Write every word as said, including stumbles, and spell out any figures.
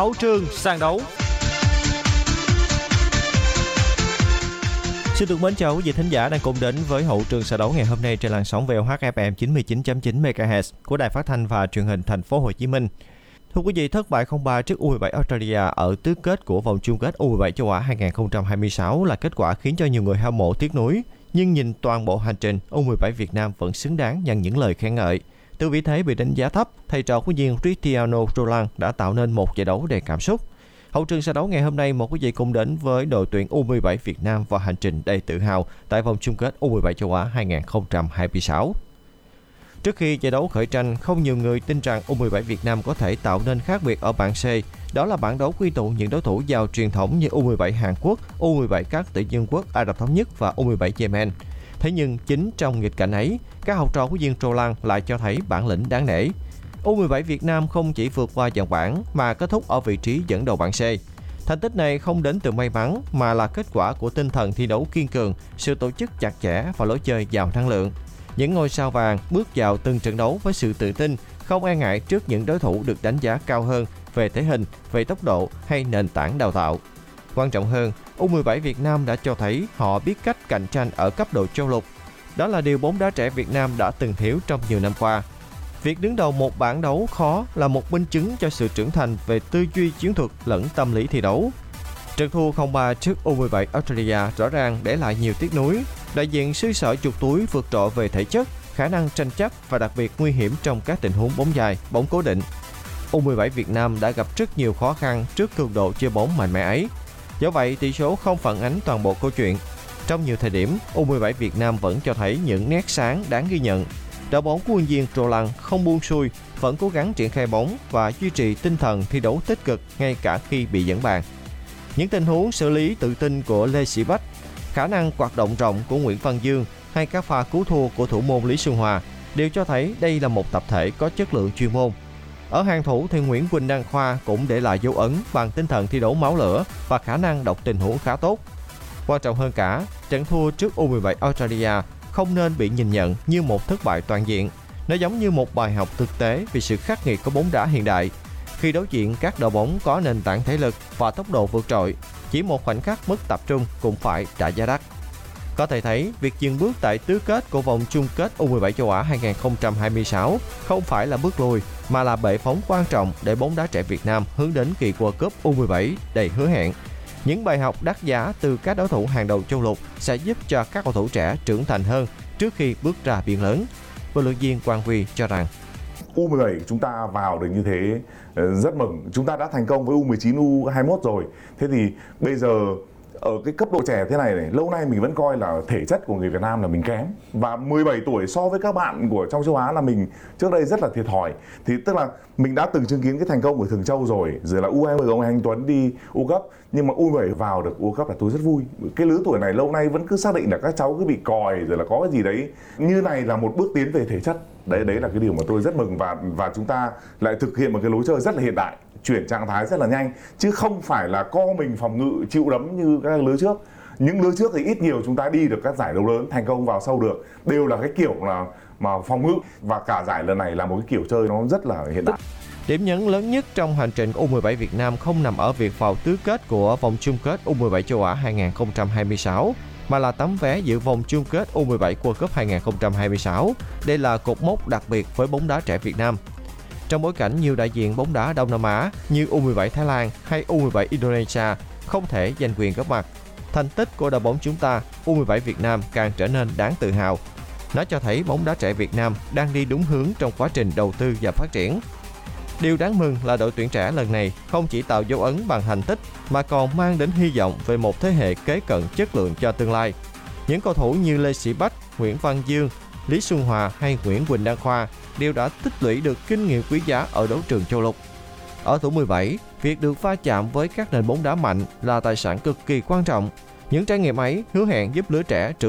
Hậu trường sàn đấu. Xin được mến chào quý vị thính giả đang cùng đến với Hậu trường sàn đấu ngày hôm nay trên làn sóng vê o hát ép em chín mươi chín chấm chín mê ga héc của Đài Phát thanh và Truyền hình Thành phố Hồ Chí Minh. Thưa quý vị, thất bại không ba trước u mười bảy Australia ở tứ kết của vòng chung kết u mười bảy châu Á hai không hai sáu là kết quả khiến cho nhiều người hâm mộ tiếc nuối. Nhưng nhìn toàn bộ hành trình, u mười bảy Việt Nam vẫn xứng đáng nhận những lời khen ngợi. Từ vị thế bị đánh giá thấp, thầy trò huấn luyện viên Cristiano Roland đã tạo nên một giải đấu đầy cảm xúc. Hậu trường sàn đấu ngày hôm nay, mời quý vị cùng đến với đội tuyển u mười bảy Việt Nam và hành trình đầy tự hào tại vòng chung kết u mười bảy châu Á hai không hai sáu. Trước khi giải đấu khởi tranh, không nhiều người tin rằng u mười bảy Việt Nam có thể tạo nên khác biệt ở bảng C. Đó là bảng đấu quy tụ những đối thủ giàu truyền thống như u mười bảy Hàn Quốc, u mười bảy các tiểu vương quốc Ả Rập Thống Nhất và u mười bảy Yemen. Thế nhưng chính trong nghịch cảnh ấy, các học trò của huấn luyện viên Roland lại cho thấy bản lĩnh đáng nể. u mười bảy Việt Nam không chỉ vượt qua dàn bảng mà kết thúc ở vị trí dẫn đầu bảng C. Thành tích này không đến từ may mắn mà là kết quả của tinh thần thi đấu kiên cường, sự tổ chức chặt chẽ và lối chơi giàu năng lượng. Những ngôi sao vàng bước vào từng trận đấu với sự tự tin, không e ngại trước những đối thủ được đánh giá cao hơn về thể hình, về tốc độ hay nền tảng đào tạo. Quan trọng hơn, u mười bảy Việt Nam đã cho thấy họ biết cách cạnh tranh ở cấp độ châu lục. Đó là điều bóng đá trẻ Việt Nam đã từng thiếu trong nhiều năm qua. Việc đứng đầu một bảng đấu khó là một minh chứng cho sự trưởng thành về tư duy chiến thuật lẫn tâm lý thi đấu. Trận thua không ba trước u mười bảy Australia rõ ràng để lại nhiều tiếc nuối. Đại diện xứ sở chuột túi vượt trội về thể chất, khả năng tranh chấp và đặc biệt nguy hiểm trong các tình huống bóng dài, bóng cố định. u mười bảy Việt Nam đã gặp rất nhiều khó khăn trước cường độ chơi bóng mạnh mẽ ấy. Do vậy, tỷ số không phản ánh toàn bộ câu chuyện. Trong nhiều thời điểm, u mười bảy Việt Nam vẫn cho thấy những nét sáng đáng ghi nhận. Đội bóng của huấn luyện viên Roland không buông xuôi, vẫn cố gắng triển khai bóng và duy trì tinh thần thi đấu tích cực ngay cả khi bị dẫn bàn. Những tình huống xử lý tự tin của Lê Sĩ Bách, khả năng hoạt động rộng của Nguyễn Văn Dương hay các pha cứu thua của thủ môn Lý Xuân Hòa đều cho thấy đây là một tập thể có chất lượng chuyên môn. Ở hàng thủ thì Nguyễn Quỳnh Đăng Khoa cũng để lại dấu ấn bằng tinh thần thi đấu máu lửa và khả năng đọc tình huống khá tốt. Quan trọng hơn cả, trận thua trước u mười bảy Australia không nên bị nhìn nhận như một thất bại toàn diện. Nó giống như một bài học thực tế về sự khắc nghiệt của bóng đá hiện đại. Khi đối diện các đội bóng có nền tảng thể lực và tốc độ vượt trội, chỉ một khoảnh khắc mất tập trung cũng phải trả giá đắt. Có thể thấy, việc dừng bước tại tứ kết của vòng chung kết u mười bảy châu Á hai không hai sáu không phải là bước lùi, mà là bệ phóng quan trọng để bóng đá trẻ Việt Nam hướng đến kỳ World Cup u mười bảy đầy hứa hẹn. Những bài học đắt giá từ các đối thủ hàng đầu châu lục sẽ giúp cho các cầu thủ trẻ trưởng thành hơn trước khi bước ra biển lớn. Huấn luyện viên Quang Huy cho rằng u mười bảy chúng ta vào được như thế rất mừng. Chúng ta đã thành công với u mười chín, u hai mươi mốt rồi. Thế thì bây giờ ở cái cấp độ trẻ thế này này, lâu nay mình vẫn coi là thể chất của người Việt Nam là mình kém. Và mười bảy tuổi so với các bạn của trong châu Á là mình trước đây rất là thiệt thòi. Thì tức là mình đã từng chứng kiến cái thành công của Thường Châu rồi, rồi là u hai mươi của ông Anh Tuấn đi U Cup, nhưng mà u mười bảy vào được U Cup là tôi rất vui. Cái lứa tuổi này lâu nay vẫn cứ xác định là các cháu cứ bị còi rồi là có cái gì đấy. Như này là một bước tiến về thể chất. Đấy đấy là cái điều mà tôi rất mừng, và và chúng ta lại thực hiện một cái lối chơi rất là hiện đại, chuyển trạng thái rất là nhanh, chứ không phải là co mình phòng ngự chịu đấm như các lứa trước. Những lứa trước thì ít nhiều chúng ta đi được các giải đấu lớn, thành công vào sâu được, đều là cái kiểu là mà phòng ngự, và cả giải lần này là một cái kiểu chơi nó rất là hiện đại. Điểm nhấn lớn nhất trong hành trình u mười bảy Việt Nam không nằm ở việc vào tứ kết của vòng chung kết u mười bảy châu Á hai không hai sáu, mà là tấm vé dự vòng chung kết u mười bảy World Cup hai không hai sáu. Đây là cột mốc đặc biệt với bóng đá trẻ Việt Nam. Trong bối cảnh nhiều đại diện bóng đá Đông Nam Á như u mười bảy Thái Lan hay u mười bảy Indonesia không thể giành quyền góp mặt, thành tích của đội bóng chúng ta, u mười bảy Việt Nam càng trở nên đáng tự hào. Nó cho thấy bóng đá trẻ Việt Nam đang đi đúng hướng trong quá trình đầu tư và phát triển. Điều đáng mừng là đội tuyển trẻ lần này không chỉ tạo dấu ấn bằng thành tích mà còn mang đến hy vọng về một thế hệ kế cận chất lượng cho tương lai. Những cầu thủ như Lê Sĩ Bách, Nguyễn Văn Dương, Lý Xuân Hòa hay Nguyễn Quỳnh Đăng Khoa đều đã tích lũy được kinh nghiệm quý giá ở đấu trường châu lục. Ở tuổi mười bảy, việc được va chạm với các nền bóng đá mạnh là tài sản cực kỳ quan trọng. Những trải nghiệm ấy hứa hẹn giúp lứa trẻ trưởng